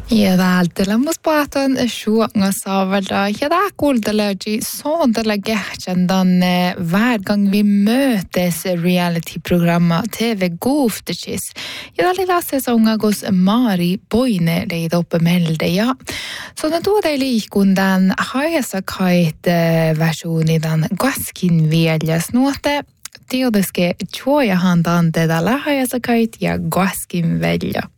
Ja vältellä mus pahton sjuanga saavalla. Ja där kuulteleegi sådana gärtjan hver gang vi mötes reality-programma TV Goofterkis. Ja där lilla säsonga gos Mari Boine leid uppe melde. Ja så den tuoda liikundan hajassa kait versioonidan gaskin vieljas nuote. Tiodeske tjuojahan tante tällä hajassa kait ja gaskin velja.